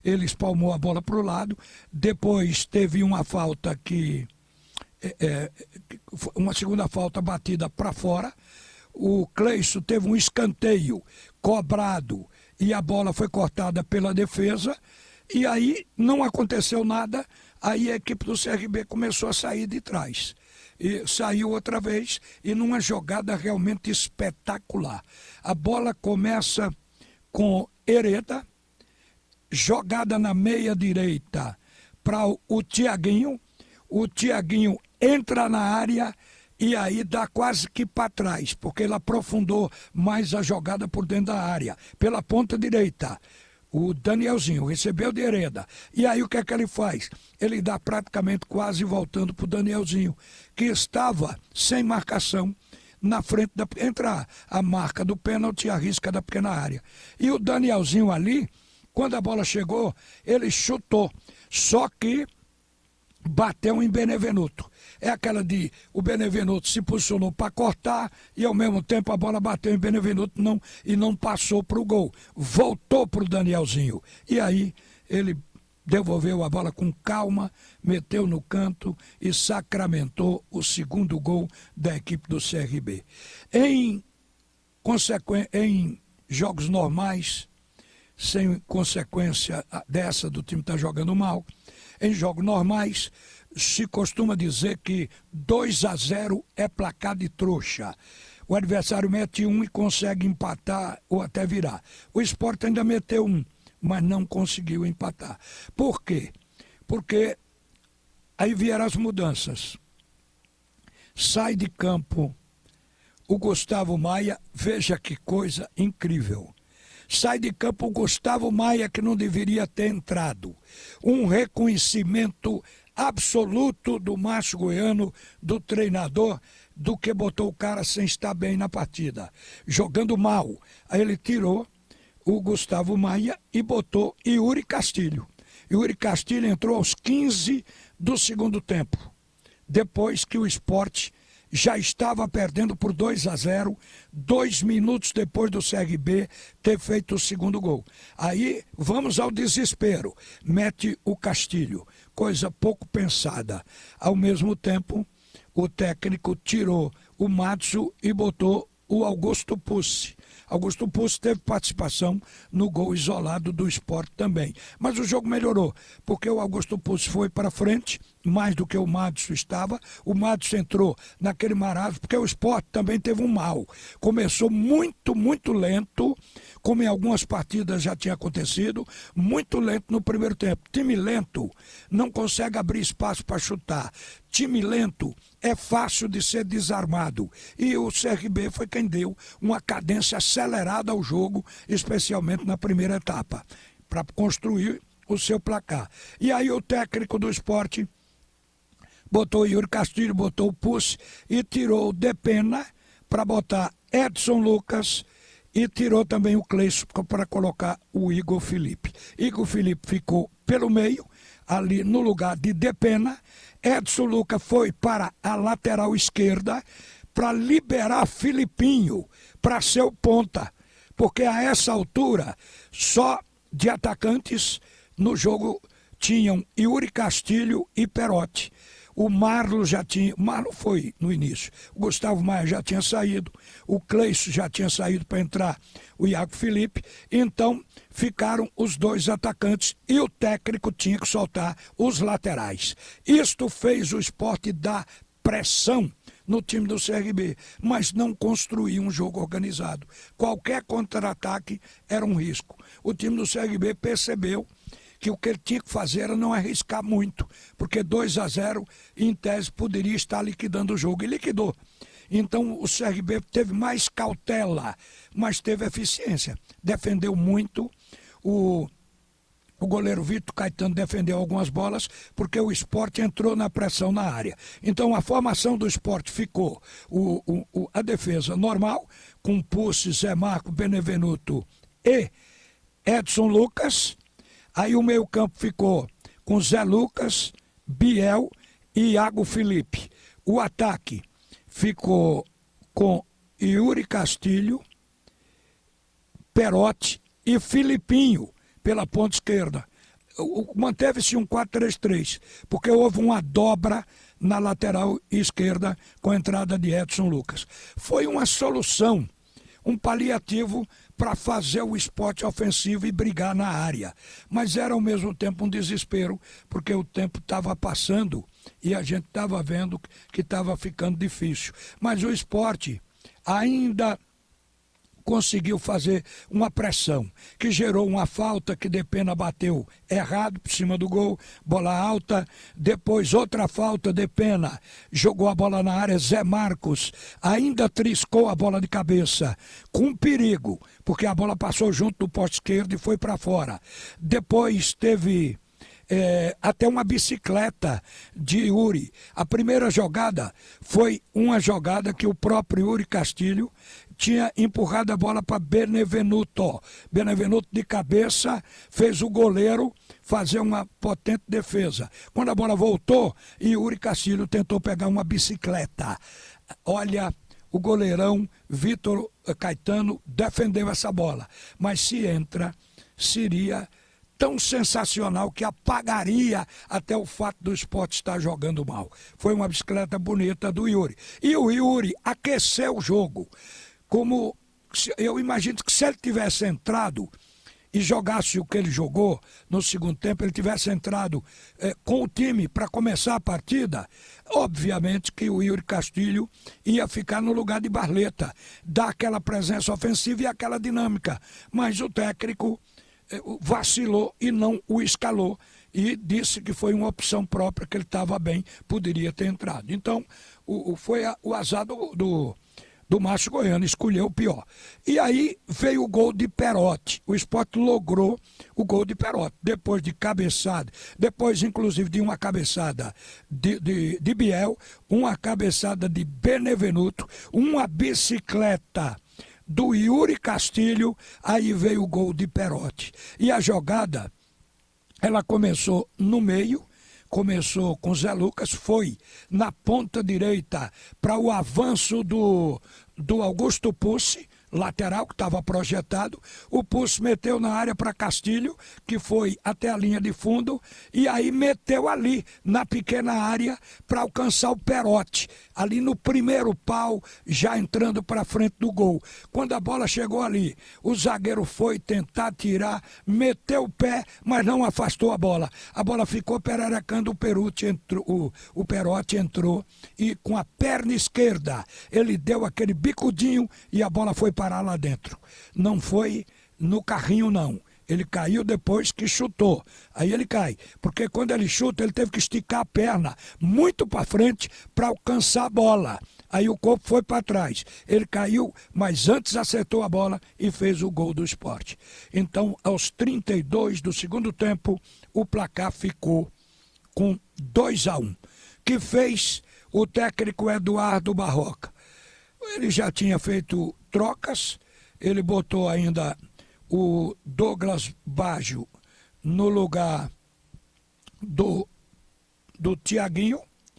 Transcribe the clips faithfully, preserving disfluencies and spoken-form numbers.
ele espalmou a bola para o lado, depois teve uma falta que, é, é, uma segunda falta batida para fora, o Cleison teve um escanteio cobrado e a bola foi cortada pela defesa, e aí não aconteceu nada, aí a equipe do C R B começou a sair de trás. E saiu outra vez e numa jogada realmente espetacular. A bola começa com Hereda, jogada na meia direita para o Thiaguinho, o Thiaguinho entra na área e aí dá quase que para trás, porque ele aprofundou mais a jogada por dentro da área, pela ponta direita. O Danielzinho recebeu de Hereda. E aí o que é que ele faz? Ele dá praticamente quase voltando para o Danielzinho, que estava sem marcação na frente da... Entre a, a marca do pênalti e a risca da pequena área. E o Danielzinho ali, quando a bola chegou, ele chutou. Só que bateu em Benevenuto. É aquela de o Benevenuto se posicionou para cortar e ao mesmo tempo a bola bateu em Benevenuto não, e não passou para o gol. Voltou para o Danielzinho. E aí ele devolveu a bola com calma, meteu no canto e sacramentou o segundo gol da equipe do C R B. Em, consequ... em jogos normais, sem consequência dessa do time estar jogando mal, em jogos normais, se costuma dizer que dois a zero é placar de trouxa. O adversário mete um e consegue empatar ou até virar. O Sport ainda meteu um, mas não conseguiu empatar. Por quê? Porque aí vieram as mudanças. Sai de campo o Gustavo Maia, veja que coisa incrível. Sai de campo o Gustavo Maia, que não deveria ter entrado. Um reconhecimento absoluto do Márcio Goiano, do treinador, do que botou o cara sem estar bem na partida, jogando mal. Aí ele tirou o Gustavo Maia e botou Yuri Castilho. Yuri Castilho entrou aos quinze do segundo tempo, depois que o Sport já estava perdendo por dois a zero, dois minutos depois do C R B ter feito o segundo gol. Aí vamos ao desespero, mete o Castilho, coisa pouco pensada. Ao mesmo tempo, o técnico tirou o Matsu e botou o Augusto Pucci. Augusto Pucci teve participação no gol isolado do Sport também. Mas o jogo melhorou, porque o Augusto Pucci foi para frente, mais do que o Madison estava. O Madison entrou naquele marasmo, porque o Sport também teve um mal. Começou muito, muito lento, como em algumas partidas já tinha acontecido, muito lento no primeiro tempo. Time lento não consegue abrir espaço para chutar. Time lento é fácil de ser desarmado. E o C R B foi quem deu uma cadência acelerada ao jogo, especialmente na primeira etapa, para construir o seu placar. E aí o técnico do Sport botou o Yuri Castilho, botou o Pucci e tirou o Depena para botar Edson Lucas e tirou também o Cleison para colocar o Igor Felipe. Igor Felipe ficou pelo meio, ali no lugar de Depena. Edson Lucas foi para a lateral esquerda para liberar Filipinho para ser o ponta, porque a essa altura só de atacantes no jogo tinham Yuri Castilho e Perotti. O Marlon já tinha, o Marlon foi no início, o Gustavo Maia já tinha saído, o Cleison já tinha saído para entrar o Iago Felipe, então ficaram os dois atacantes e o técnico tinha que soltar os laterais. Isto fez o Sport dar pressão no time do C R B, mas não construir um jogo organizado. Qualquer contra-ataque era um risco. O time do C R B percebeu que o que ele tinha que fazer era não arriscar muito, porque dois a zero, em tese, poderia estar liquidando o jogo, e liquidou. Então o C R B teve mais cautela, mas teve eficiência. Defendeu muito, o, o goleiro Vitor Caetano defendeu algumas bolas, porque o Sport entrou na pressão na área. Então a formação do Sport ficou o, o, o, a defesa normal, com Pucci, Zé Marco, Benevenuto e Edson Lucas. Aí o meio campo ficou com Zé Lucas, Biel e Iago Felipe. O ataque ficou com Yuri Castilho, Perotti e Filipinho pela ponta esquerda. manteve-se um quatro três três, porque houve uma dobra na lateral esquerda com a entrada de Edson Lucas. Foi uma solução, um paliativo para fazer o Sport ofensivo e brigar na área. Mas era ao mesmo tempo um desespero, porque o tempo estava passando e a gente estava vendo que estava ficando difícil. Mas o Sport ainda conseguiu fazer uma pressão, que gerou uma falta que Depena bateu errado por cima do gol, bola alta, depois outra falta, Depena jogou a bola na área, Zé Marcos ainda triscou a bola de cabeça, com perigo, porque a bola passou junto do poste esquerdo e foi para fora. Depois teve É, até uma bicicleta de Yuri. A primeira jogada foi uma jogada que o próprio Yuri Castilho tinha empurrado a bola para Benevenuto. Benevenuto de cabeça fez o goleiro fazer uma potente defesa. Quando a bola voltou, Yuri Castilho tentou pegar uma bicicleta. Olha, o goleirão Vitor Caetano defendeu essa bola. Mas se entra, seria tão sensacional que apagaria até o fato do Sport estar jogando mal. Foi uma bicicleta bonita do Yuri. E o Yuri aqueceu o jogo. Como eu imagino que se ele tivesse entrado e jogasse o que ele jogou no segundo tempo, ele tivesse entrado eh, com o time para começar a partida, obviamente que o Yuri Castilho ia ficar no lugar de Barleta, dar aquela presença ofensiva e aquela dinâmica. Mas o técnico vacilou e não o escalou e disse que foi uma opção própria, que ele estava bem, poderia ter entrado. Então, o, o, foi a, o azar do, do, do macho goiano, escolheu o pior. E aí veio o gol de Perotti. O Sport logrou o gol de Perotti, depois de cabeçada, depois inclusive de uma cabeçada de, de, de Biel, uma cabeçada de Benevenuto, uma bicicleta do Yuri Castilho, aí veio o gol de Perotti. E a jogada, ela começou no meio, começou com Zé Lucas, foi na ponta direita para o avanço do, do Augusto Pucci, lateral que estava projetado. O Pucci meteu na área para Castilho, que foi até a linha de fundo, e aí meteu ali na pequena área para alcançar o Perotti, ali no primeiro pau, já entrando para frente do gol. Quando a bola chegou ali, o zagueiro foi tentar tirar, meteu o pé, mas não afastou a bola. A bola ficou pererecando, o Perucci entrou, o, o Perotti entrou e com a perna esquerda ele deu aquele bicudinho e a bola foi parar lá dentro. Não foi no carrinho, não. Ele caiu depois que chutou. Aí ele cai. Porque quando ele chuta, ele teve que esticar a perna muito para frente para alcançar a bola. Aí o corpo foi para trás. Ele caiu, mas antes acertou a bola e fez o gol do Sport. Então, aos trinta e dois do segundo tempo, o placar ficou com dois a um. Que fez o técnico Eduardo Barroca. Ele já tinha feito trocas, ele botou ainda o Douglas Baggio no lugar do, do Tiaguinho,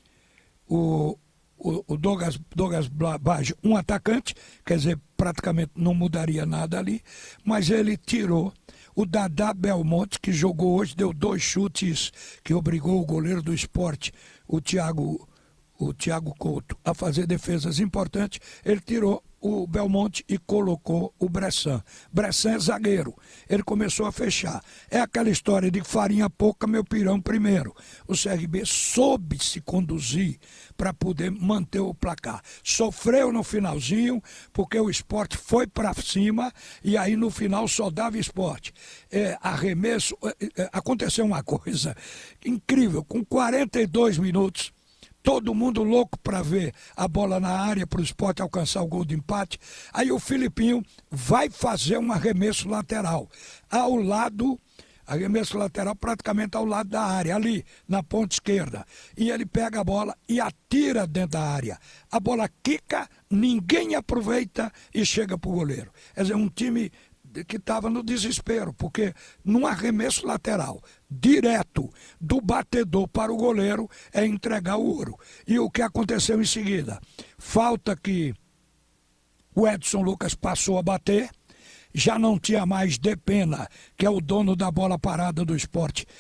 o, o, o Douglas, Douglas Baggio, um atacante, quer dizer, praticamente não mudaria nada ali, mas ele tirou o Dadá Belmonte, que jogou hoje, deu dois chutes que obrigou o goleiro do Sport, o Thiago o Thiago Couto, a fazer defesas importantes. Ele tirou o Belmonte e colocou o Bressan. Bressan é zagueiro. Ele começou a fechar. É aquela história de farinha pouca, meu pirão primeiro. O C R B soube se conduzir para poder manter o placar. Sofreu no finalzinho, porque o Sport foi para cima e aí no final só dava Sport. É, arremesso. É, é, aconteceu uma coisa incrível. Com quarenta e dois minutos, todo mundo louco para ver a bola na área para o Sport alcançar o gol de empate. Aí o Filipinho vai fazer um arremesso lateral. Ao lado, arremesso lateral praticamente ao lado da área, ali na ponta esquerda. E ele pega a bola e atira dentro da área. A bola quica, ninguém aproveita e chega para o goleiro. Quer dizer, um time que estava no desespero, porque num arremesso lateral, direto do batedor para o goleiro, é entregar o ouro. E o que aconteceu em seguida? Falta que o Edson Lucas passou a bater, já não tinha mais Depena, que é o dono da bola parada do Sport,